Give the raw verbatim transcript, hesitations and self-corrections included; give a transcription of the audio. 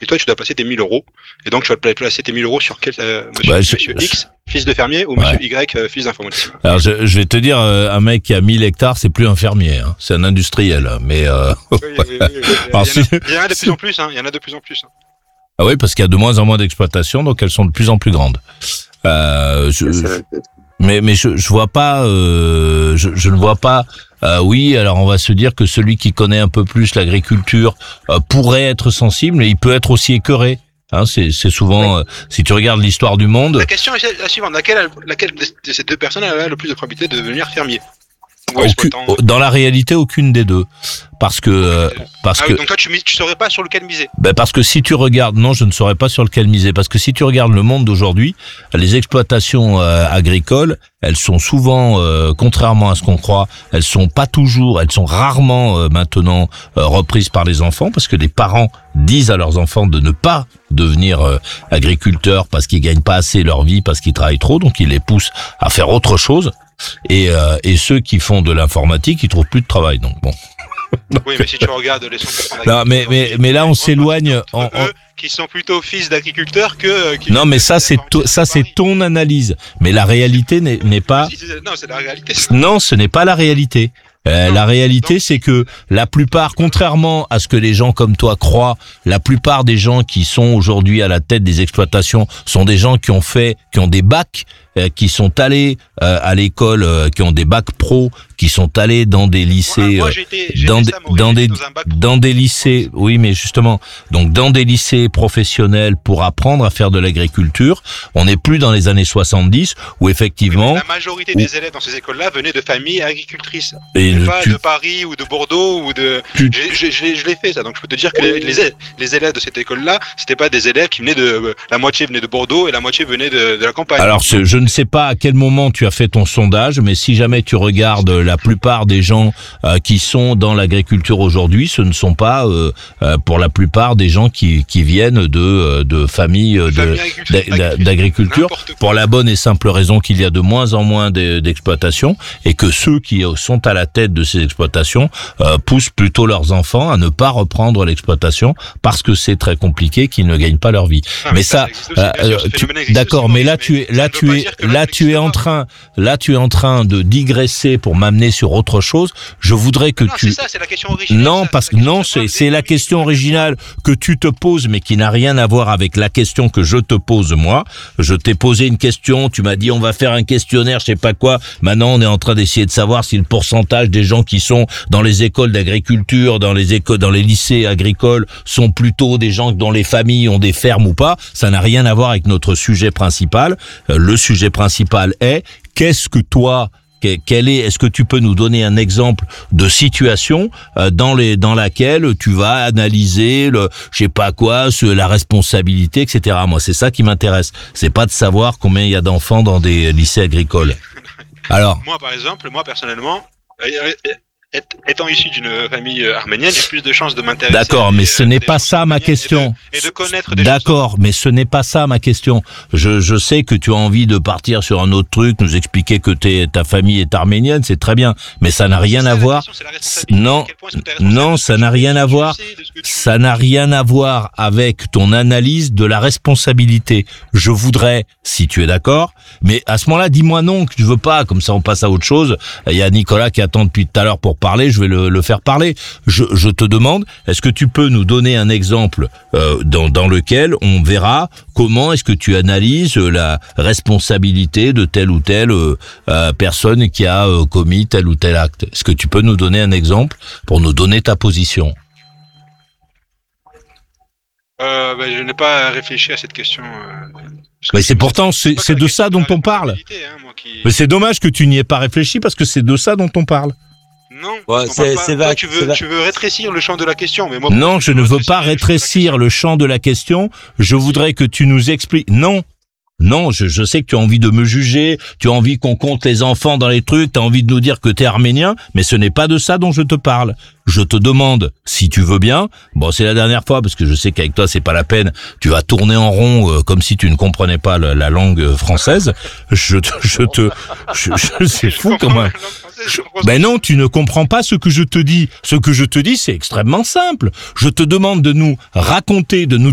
et toi tu dois placer tes mille euros. Et donc tu vas placer tes mille euros sur quel euh, monsieur, bah, je... monsieur X, fils de fermier, ou ouais. monsieur Y, euh, fils d'informaticien. Alors je, je vais te dire, euh, un mec qui a mille hectares, c'est plus un fermier, hein. C'est un industriel. Mais euh... oui, oui, oui, oui, oui. Alors, il, y a, il y en a de plus en plus, hein. Il y en a de plus en plus. Hein. Ah oui, parce qu'il y a de moins en moins d'exploitations, donc elles sont de plus en plus grandes. Euh, je, je, mais mais je, je vois pas, euh, je, je ne vois pas. Euh, oui, alors on va se dire que celui qui connaît un peu plus l'agriculture euh, pourrait être sensible, mais il peut être aussi écœuré. Hein, c'est, c'est souvent, oui. euh, si tu regardes l'histoire du monde. La question est la suivante: laquelle, laquelle de ces deux personnes a le plus de probabilité de devenir fermier? Aucune, dans la réalité, aucune des deux, parce que euh, parce ah que oui, donc toi tu tu saurais pas sur lequel miser. Ben parce que si tu regardes, non, je ne saurais pas sur lequel miser, parce que si tu regardes le monde d'aujourd'hui, les exploitations euh, agricoles, elles sont souvent, euh, contrairement à ce qu'on croit, elles sont pas toujours, elles sont rarement euh, maintenant euh, reprises par les enfants, parce que les parents disent à leurs enfants de ne pas devenir euh, agriculteurs parce qu'ils gagnent pas assez leur vie, parce qu'ils travaillent trop, donc ils les poussent à faire autre chose. Et, euh, et ceux qui font de l'informatique, ils trouvent plus de travail. Donc bon. Oui, mais si tu regardes les cent pour cent non, mais mais mais là on s'éloigne. En, en... Eux qui sont plutôt fils d'agriculteurs que. Qui non, mais ça c'est to, ça c'est ton analyse. Mais la réalité n'est n'est pas. Non, c'est la réalité. Non, ce n'est pas la réalité. Euh, non, la réalité, non. c'est que la plupart, contrairement à ce que les gens comme toi croient, la plupart des gens qui sont aujourd'hui à la tête des exploitations sont des gens qui ont fait, qui ont des bacs, euh, qui sont allés euh, à l'école, euh, qui ont des bacs pro, qui sont allés dans des lycées, moi, moi, j'ai été, j'ai dans, fait des, ça, dans des, dans, dans des lycées, oui, mais justement, donc dans des lycées professionnels pour apprendre à faire de l'agriculture. On n'est plus dans les années soixante-dix où effectivement. Oui, la majorité des élèves dans ces écoles-là venaient de familles agricultrices. Et pas tu... de Paris ou de Bordeaux ou de. Tu... Je, je, je, je l'ai fait ça, donc je peux te dire que les, les, les élèves de cette école-là, c'était pas des élèves qui venaient de. La moitié venait de Bordeaux et la moitié venait de, de la campagne. Alors je ne sais pas à quel moment tu as fait ton sondage, mais si jamais tu regardes la plupart des gens euh, qui sont dans l'agriculture aujourd'hui, ce ne sont pas euh, euh, pour la plupart des gens qui qui viennent de de familles de, de d'agriculture, pour la bonne et simple raison qu'il y a de moins en moins de, d'exploitations et que ceux qui sont à la tête de ces exploitations euh, poussent plutôt leurs enfants à ne pas reprendre l'exploitation parce que c'est très compliqué, qu'ils ne gagnent pas leur vie. Ah, mais, mais ça, ça euh, tu, d'accord, mais là tu es là tu es là tu es en train là tu es en train de digresser pour m'amener sur autre chose. Je voudrais que non, tu c'est ça, c'est la question originale. Non, ça, parce que non, c'est c'est la question originale que tu te poses, mais qui n'a rien à voir avec la question que je te pose moi. Je t'ai posé une question, tu m'as dit on va faire un questionnaire, je sais pas quoi. Maintenant, on est en train d'essayer de savoir si le pourcentage des gens qui sont dans les écoles d'agriculture, dans les écoles, dans les lycées agricoles, sont plutôt des gens dont les familles ont des fermes ou pas. Ça n'a rien à voir avec notre sujet principal. Euh, le sujet principal est qu'est-ce que toi Quel est, est-ce que tu peux nous donner un exemple de situation euh, dans les dans laquelle tu vas analyser le je sais pas quoi, ce, la responsabilité, et cetera. Moi, c'est ça qui m'intéresse. C'est pas de savoir combien il y a d'enfants dans des lycées agricoles. Alors, moi, par exemple, moi personnellement, étant issu d'une famille arménienne, j'ai plus de chances de m'intéresser. D'accord, mais ce n'est pas ça ma question. Et de, et de connaître des D'accord, choses. Mais ce n'est pas ça ma question. Je, je sais que tu as envie de partir sur un autre truc, nous expliquer que t'es, ta famille est arménienne, c'est très bien. Mais ça n'a rien à voir. Non, non, ça n'a rien à voir. Ça n'a rien à voir avec ton analyse de la responsabilité. Je voudrais, si tu es d'accord, mais à ce moment-là, dis-moi non, que tu veux pas, comme ça on passe à autre chose. Il y a Nicolas qui attend depuis tout à l'heure pour parler, je vais le, le faire parler. Je, je te demande, est-ce que tu peux nous donner un exemple euh, dans, dans lequel on verra comment est-ce que tu analyses la responsabilité de telle ou telle euh, euh, personne qui a euh, commis tel ou tel acte? Est-ce que tu peux nous donner un exemple pour nous donner ta position? Euh, ben, je n'ai pas réfléchi à cette question. Euh, mais c'est pourtant, c'est, c'est de ça dont on parle. Hein, moi qui... Mais c'est dommage que tu n'y aies pas réfléchi parce que c'est de ça dont on parle. Non, ouais, c'est, c'est vague, tu, veux, tu veux rétrécir le champ de la question, mais moi. Non, je ne veux pas rétrécir le champ de la question. Je voudrais que tu nous expliques. Non. Non, je, je sais que tu as envie de me juger, tu as envie qu'on compte les enfants dans les trucs, tu as envie de nous dire que t'es arménien, mais ce n'est pas de ça dont je te parle. Je te demande, si tu veux bien, bon c'est la dernière fois parce que je sais qu'avec toi c'est pas la peine, tu vas tourner en rond euh, comme si tu ne comprenais pas la, la langue française. Je te, je te, je, je, c'est fou quand même. Je, ben non, tu ne comprends pas ce que je te dis. Ce que je te dis, c'est extrêmement simple. Je te demande de nous raconter, de nous